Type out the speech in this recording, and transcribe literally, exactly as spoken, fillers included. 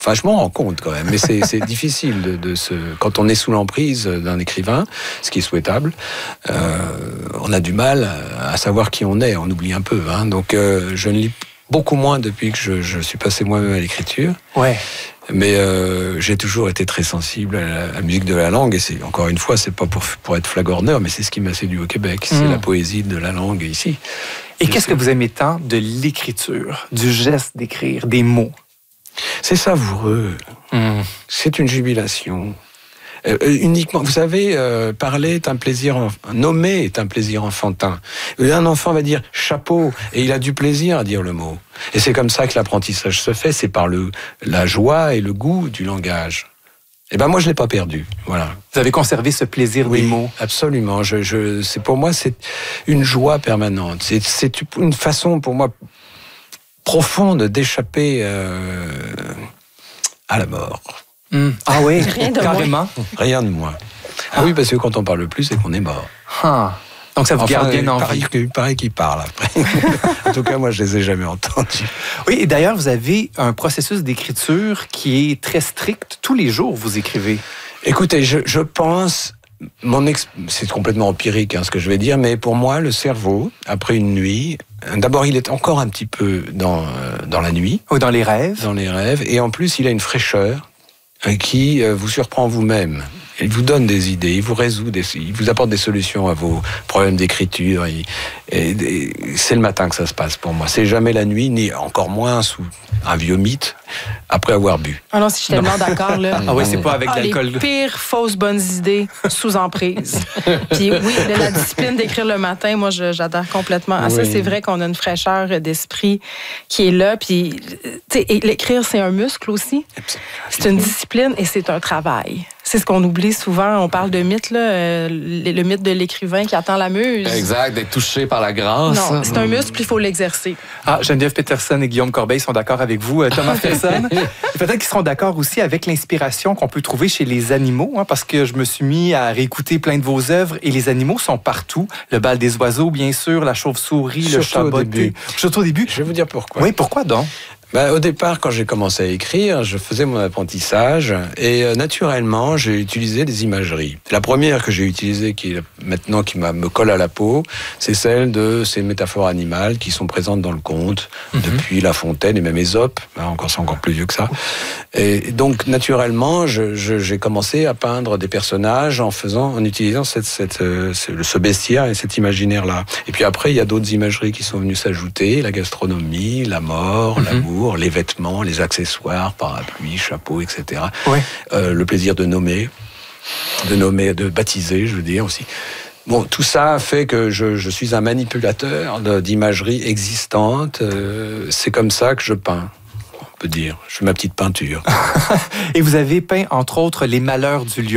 Enfin, je m'en rends compte quand même, mais c'est, c'est difficile de, de se... Quand on est sous l'emprise d'un écrivain, ce qui est souhaitable, euh, on a du mal à savoir qui on est, on oublie un peu. Hein. Donc, euh, je ne lis beaucoup moins depuis que je, je suis passé moi-même à l'écriture. Ouais. Mais euh, j'ai toujours été très sensible à la, à la musique de la langue, et c'est, encore une fois, c'est pas pour, pour être flagorneur, mais c'est ce qui m'a séduit au Québec, c'est mmh. la poésie de la langue ici. Et qu'est-ce que vous aimez tant de l'écriture, du geste d'écrire, des mots? C'est savoureux, mmh. c'est une jubilation. Euh, uniquement, vous savez, euh, parler est un plaisir, enf... nommer est un plaisir enfantin. Un enfant va dire chapeau et il a du plaisir à dire le mot. Et c'est comme ça que l'apprentissage se fait, c'est par le, la joie et le goût du langage. Et ben moi je l'ai pas perdu, voilà. Vous avez conservé ce plaisir oui, des mots. Absolument. Je, je, c'est pour moi c'est une joie permanente. C'est, c'est une façon pour moi profonde d'échapper euh, à la mort. Mmh. Ah oui, rien de carrément. Rien de moins. Ah, ah oui, parce que quand on parle plus, c'est qu'on est mort. Ah. Donc ça vous enfin, garde bien en vie. Il paraît qu'il parle après. En tout cas, moi, je les ai jamais entendus. Oui, et d'ailleurs, vous avez un processus d'écriture qui est très strict. Tous les jours, vous écrivez. Écoutez, je, je pense... Mon ex... C'est complètement empirique hein, ce que je vais dire, mais pour moi, le cerveau, après une nuit, d'abord, il est encore un petit peu dans, dans la nuit. Ou dans les rêves. Dans les rêves. Et en plus, il a une fraîcheur qui vous surprend vous-même. Il vous donne des idées, il vous résout, des, il vous apporte des solutions à vos problèmes d'écriture. Et, et, et c'est le matin que ça se passe pour moi. C'est jamais la nuit, ni encore moins sous un vieux mythe, après avoir bu. Ah non, si je suis tellement d'accord, là. Ah oui, c'est pas avec ah, l'alcool. Les pires fausses bonnes idées sous emprise. Puis oui, de la discipline d'écrire le matin, moi, je, j'adhère complètement à oui. ça. C'est vrai qu'on a une fraîcheur d'esprit qui est là. Puis, tu sais, l'écrire, c'est un muscle aussi. C'est une discipline et c'est un travail. C'est ce qu'on oublie souvent. On parle de mythe, là, euh, le, le mythe de l'écrivain qui attend la muse. Exact, d'être touché par la grâce. Non, c'est un muscle, puis il faut l'exercer. Ah, Geneviève Peterson et Guillaume Corbeil sont d'accord avec vous. Thomas Fersen, peut-être qu'ils seront d'accord aussi avec l'inspiration qu'on peut trouver chez les animaux, hein, parce que je me suis mis à réécouter plein de vos œuvres et les animaux sont partout. Le bal des oiseaux, bien sûr, la chauve-souris, surtout le chat botté. Surtout au début. Je vais vous dire pourquoi. Oui, pourquoi donc? Ben, au départ, quand j'ai commencé à écrire, je faisais mon apprentissage et euh, naturellement, j'ai utilisé des imageries. La première que j'ai utilisée, qui est maintenant qui me colle à la peau, c'est celle de ces métaphores animales qui sont présentes dans le conte mm-hmm. depuis La Fontaine et même Ésope. Ben, encore, c'est encore plus vieux que ça. Et donc, naturellement, je, je, j'ai commencé à peindre des personnages en faisant, en utilisant cette, cette, euh, ce bestiaire et cet imaginaire-là. Et puis après, il y a d'autres imageries qui sont venues s'ajouter, la gastronomie, la mort, mm-hmm. l'amour, les vêtements, les accessoires, parapluie, chapeau, et cetera. Ouais. Euh, le plaisir de nommer, de nommer, de baptiser, je veux dire aussi. Bon, tout ça fait que je, je suis un manipulateur d'imagerie existante. Euh, c'est comme ça que je peins, on peut dire. Je fais ma petite peinture. Et vous avez peint, entre autres, Les Malheurs du lion.